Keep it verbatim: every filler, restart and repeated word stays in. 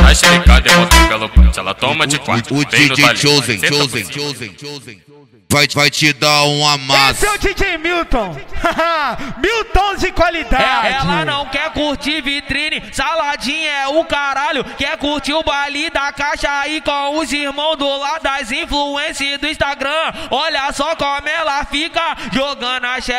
na xerecada e bota pelo punch. Ela toma de quatro. O D J Chosen, Chosen, Chosen, Chosen. Vai, vai te dar um amasso. Esse é o D J Milton. Milton de qualidade. É, ela não quer curtir vitrine, saladinha é o caralho. Quer curtir o baile da caixa aí com os irmãos do lado das influências do Instagram. Olha só como ela fica jogando a xereca.